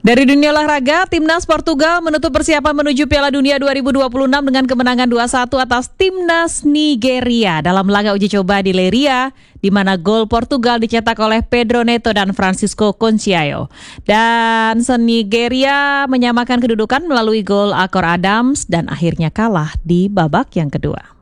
Dari dunia olahraga, Timnas Portugal menutup persiapan menuju Piala Dunia 2026 dengan kemenangan 2-1 atas Timnas Nigeria dalam laga uji coba di Leiria, di mana gol Portugal dicetak oleh Pedro Neto dan Francisco Conceição. Dan Nigeria menyamakan kedudukan melalui gol Akor Adams dan akhirnya kalah di babak yang kedua.